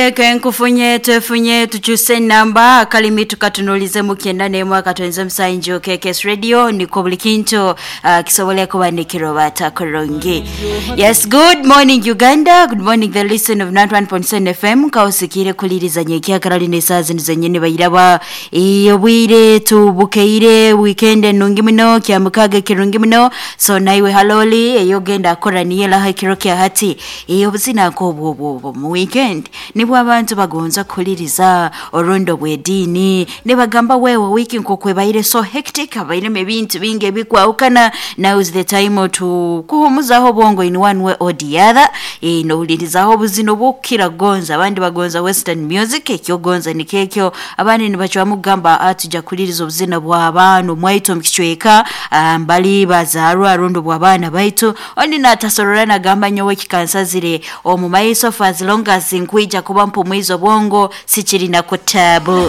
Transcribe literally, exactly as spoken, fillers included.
Kenkufunye tufunye tuchuse namba kalimi tukatunulize mukienda nemwa katonze msainjo K K S Radio niko bulikinto uh, kisobole kuba nikirobata koronge. Yes, good morning Uganda, good morning the listen of ninety-one point seven F M kausikire kuliriza nyekia Caroline sazi nizenyene bayiraba yobwire tubukeire weekend nungi mino kyamukage kirungi mino so naiwe haloli eyogenda akoraniye la hakirokya hati eyobuzina ko bwo mu weekend ni abantu bagonza kuliriza orondo bwedini ne bagamba wewe wiki nkokwe bayire so hectic abayire mebintu binge bikwawukana. Now is the time to kuhumuzaho bongo in one way or the other e no ulirizaho buzino bukira gonza abandi bagonza western music ekyo gonza nikekyo abandi nibachwa mugamba atujja kuliriza obuzina bw'abantu mwaito mkichweka mbali bazarwa arondo bw'abana baito oni natasororana gamba nyowe kikansazire omumaiso for as long as nkwija kuba mpumwizo bongo sichiri na kutabu